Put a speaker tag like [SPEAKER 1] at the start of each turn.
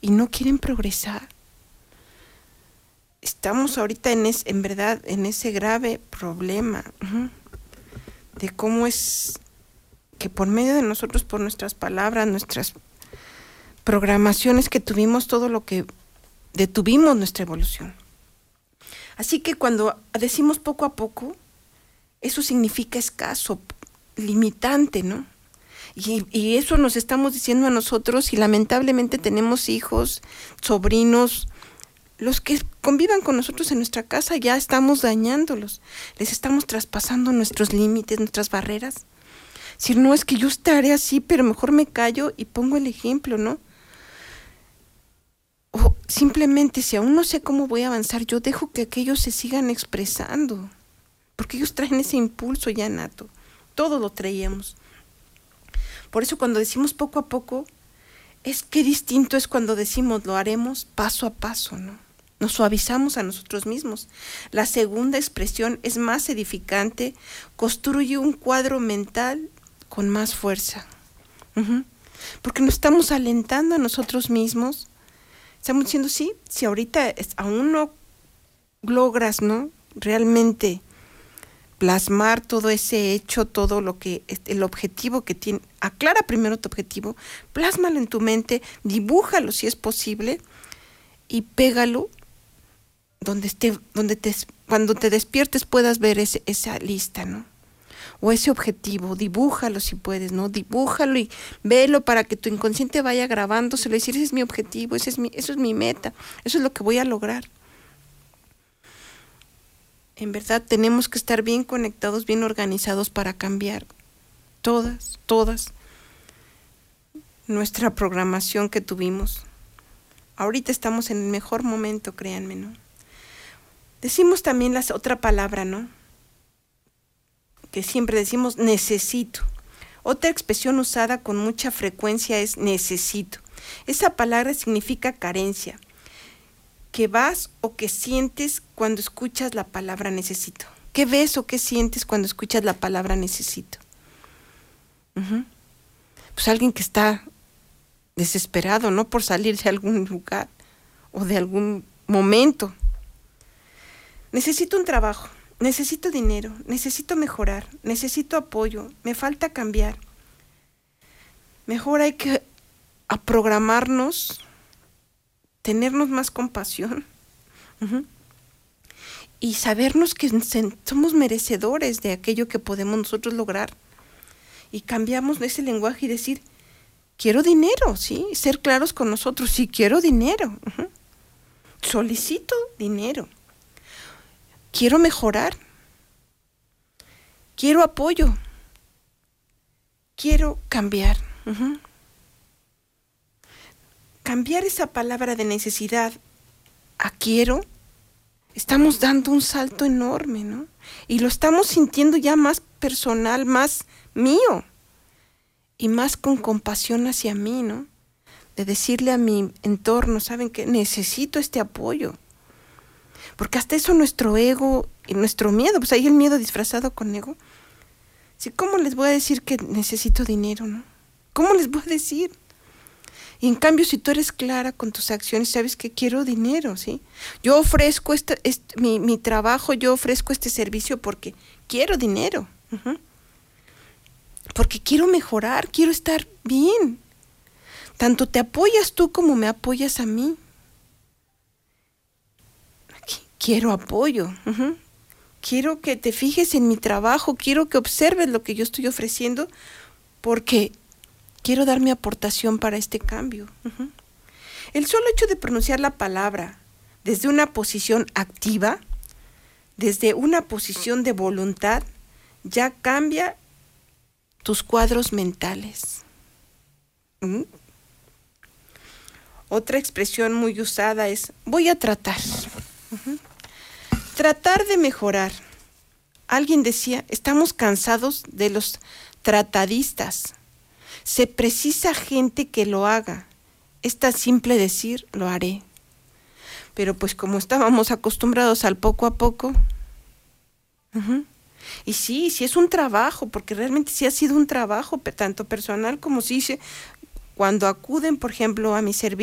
[SPEAKER 1] y no quieren progresar. Estamos ahorita en verdad en ese grave problema de cómo es que por medio de nosotros, por nuestras palabras, nuestras programaciones que tuvimos, todo lo que detuvimos nuestra evolución. Así que cuando decimos poco a poco, eso significa escaso, limitante, ¿no? Y eso nos estamos diciendo a nosotros, y lamentablemente tenemos hijos, sobrinos, los que convivan con nosotros en nuestra casa, ya estamos dañándolos, les estamos traspasando nuestros límites, nuestras barreras. Si no, es que yo estaré así, pero mejor me callo y pongo el ejemplo, ¿no? O simplemente, si aún no sé cómo voy a avanzar, yo dejo que aquellos se sigan expresando, porque ellos traen ese impulso ya nato. Todos lo traíamos. Por eso cuando decimos poco a poco, es que distinto es cuando decimos lo haremos paso a paso, ¿no? Nos suavizamos a nosotros mismos. La segunda expresión es más edificante, construye un cuadro mental con más fuerza. Porque nos estamos alentando a nosotros mismos. Estamos diciendo, sí, si ahorita aún no logras, ¿no?, realmente plasmar todo ese hecho, todo lo que el objetivo que tiene, aclara primero tu objetivo, plásmalo en tu mente, dibújalo si es posible y pégalo donde esté, cuando te despiertes puedas ver esa lista, ¿no? O ese objetivo, dibújalo si puedes, ¿no? Dibújalo y velo para que tu inconsciente vaya grabándoselo y decir, ese es mi objetivo, eso es mi meta, eso es lo que voy a lograr. En verdad tenemos que estar bien conectados, bien organizados para cambiar todas nuestra programación que tuvimos. Ahorita estamos en el mejor momento, créanme, ¿no? Decimos también la otra palabra, ¿no?, que siempre decimos, necesito. Otra expresión usada con mucha frecuencia es necesito. Esa palabra significa carencia. ¿Qué vas o qué sientes cuando escuchas la palabra necesito? ¿Qué ves o qué sientes cuando escuchas la palabra necesito? Pues alguien que está desesperado, ¿no?, por salir de algún lugar o de algún momento. Necesito un trabajo, necesito dinero, necesito mejorar, necesito apoyo, me falta cambiar. Mejor hay que programarnos, tenernos más compasión y sabernos que somos merecedores de aquello que podemos nosotros lograr. Y cambiamos ese lenguaje y decir, quiero dinero, ¿sí? Ser claros con nosotros, sí, quiero dinero. Solicito dinero. Quiero mejorar. Quiero apoyo. Quiero cambiar. Cambiar esa palabra de necesidad a quiero, estamos dando un salto enorme, ¿no? Y lo estamos sintiendo ya más personal, más mío y más con compasión hacia mí, ¿no? De decirle a mi entorno, ¿saben qué? Necesito este apoyo. Porque hasta eso nuestro ego y nuestro miedo, pues ahí el miedo disfrazado con ego. ¿Sí? ¿Cómo les voy a decir que necesito dinero, no? ¿Cómo les voy a decir? Y en cambio, si tú eres clara con tus acciones, sabes que quiero dinero, ¿sí? Yo ofrezco mi trabajo, yo ofrezco este servicio porque quiero dinero. Porque quiero mejorar, quiero estar bien. Tanto te apoyas tú como me apoyas a mí. Quiero apoyo. Quiero que te fijes en mi trabajo, quiero que observes lo que yo estoy ofreciendo porque quiero dar mi aportación para este cambio. El solo hecho de pronunciar la palabra desde una posición activa, desde una posición de voluntad, ya cambia tus cuadros mentales. Otra expresión muy usada es voy a tratar. Tratar de mejorar. Alguien decía, estamos cansados de los tratadistas. Se precisa gente que lo haga. Es tan simple decir, lo haré. Pero pues como estábamos acostumbrados al poco a poco. Y sí es un trabajo, porque realmente sí ha sido un trabajo, tanto personal como cuando acuden, por ejemplo, a mi servicio.